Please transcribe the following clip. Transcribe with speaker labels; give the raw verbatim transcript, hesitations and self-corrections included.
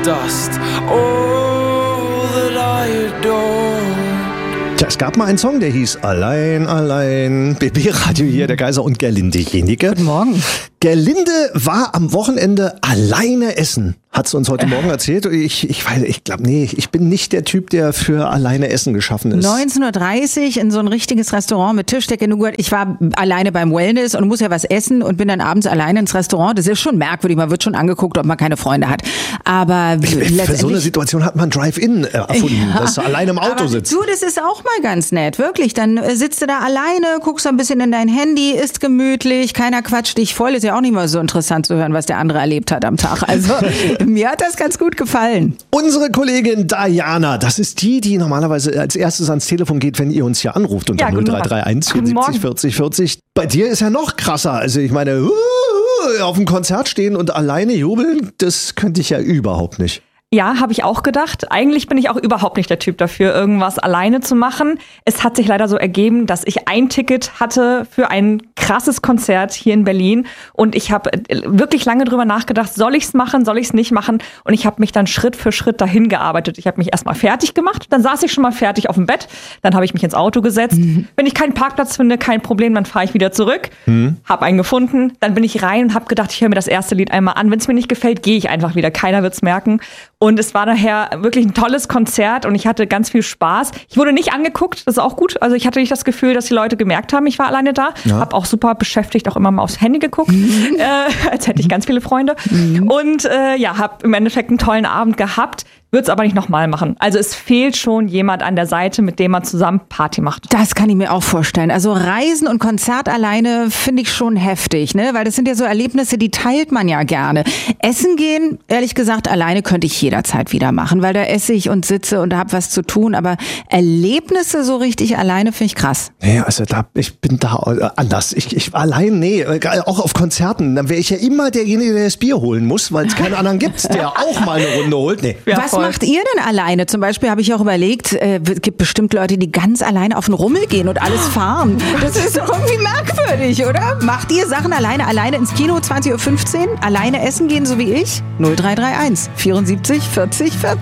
Speaker 1: dust, all that I adore.
Speaker 2: Tja, es gab mal einen Song, der hieß Allein, allein. B B-Radio hier, der Kaiser und Gerlinde Jenike.
Speaker 3: Guten Morgen.
Speaker 2: Gerlinde war am Wochenende alleine essen. Hat sie uns heute Morgen erzählt. Ich, ich, ich glaube, nee, ich bin nicht der Typ, der für alleine Essen geschaffen ist.
Speaker 3: neunzehn Uhr dreißig in so ein richtiges Restaurant mit Tischdecke. Nur gut, ich war alleine beim Wellness und muss ja was essen und bin dann abends alleine ins Restaurant. Das ist schon merkwürdig. Man wird schon angeguckt, ob man keine Freunde hat. Aber
Speaker 2: für so eine Situation hat man Drive-In erfunden, ja, dass du alleine im Auto
Speaker 3: aber
Speaker 2: sitzt.
Speaker 3: Du, das ist auch mal ganz nett, wirklich. Dann sitzt du da alleine, guckst ein bisschen in dein Handy, isst gemütlich, keiner quatscht dich voll. Ist ja auch nicht mal so interessant zu hören, was der andere erlebt hat am Tag. Also mir hat das ganz gut gefallen.
Speaker 2: Unsere Kollegin Diana, das ist die, die normalerweise als erstes ans Telefon geht, wenn ihr uns hier anruft unter
Speaker 4: ja,
Speaker 2: null drei drei eins vierundsiebzig vierzig vierzig. Bei dir ist ja noch krasser. Also ich meine, uh, auf dem Konzert stehen und alleine jubeln, das könnte ich ja überhaupt nicht.
Speaker 4: Ja, habe ich auch gedacht. Eigentlich bin ich auch überhaupt nicht der Typ dafür, irgendwas alleine zu machen. Es hat sich leider so ergeben, dass ich ein Ticket hatte für ein krasses Konzert hier in Berlin. Und ich habe wirklich lange drüber nachgedacht, soll ich es machen, soll ich es nicht machen? Und ich habe mich dann Schritt für Schritt dahin gearbeitet. Ich habe mich erstmal fertig gemacht, dann saß ich schon mal fertig auf dem Bett. Dann habe ich mich ins Auto gesetzt. Mhm. Wenn ich keinen Parkplatz finde, kein Problem, dann fahre ich wieder zurück. Mhm. Habe einen gefunden. Dann bin ich rein und habe gedacht, ich höre mir das erste Lied einmal an. Wenn es mir nicht gefällt, gehe ich einfach wieder. Keiner wird es merken. Und es war daher wirklich ein tolles Konzert und ich hatte ganz viel Spaß. Ich wurde nicht angeguckt, das ist auch gut. Also ich hatte nicht das Gefühl, dass die Leute gemerkt haben, ich war alleine da. Ja. Habe auch super beschäftigt, auch immer mal aufs Handy geguckt, mhm. äh, als hätte ich ganz viele Freunde. Mhm. Und äh, ja, habe im Endeffekt einen tollen Abend gehabt. Würde es aber nicht nochmal machen. Also es fehlt schon jemand an der Seite, mit dem man zusammen Party macht.
Speaker 3: Das kann ich mir auch vorstellen. Also Reisen und Konzert alleine finde ich schon heftig, ne? Weil das sind ja so Erlebnisse, die teilt man ja gerne. Essen gehen, ehrlich gesagt, alleine könnte ich jederzeit wieder machen, weil da esse ich und sitze und habe was zu tun. Aber Erlebnisse so richtig alleine finde ich krass.
Speaker 2: Nee, also da, ich bin da anders. Ich, ich allein, nee, auch auf Konzerten, dann wäre ich ja immer derjenige, der das Bier holen muss, weil es keinen anderen gibt, der auch mal eine Runde holt. Nee.
Speaker 3: Ja, was voll. Macht ihr denn alleine? Zum Beispiel habe ich auch überlegt, äh, es gibt bestimmt Leute, die ganz alleine auf den Rummel gehen und alles fahren. Das ist doch irgendwie merkwürdig, oder? Macht ihr Sachen alleine? Alleine ins Kino zwanzig Uhr fünfzehn? Alleine essen gehen, so wie ich? null drei drei eins vierundsiebzig vierzig vierzig.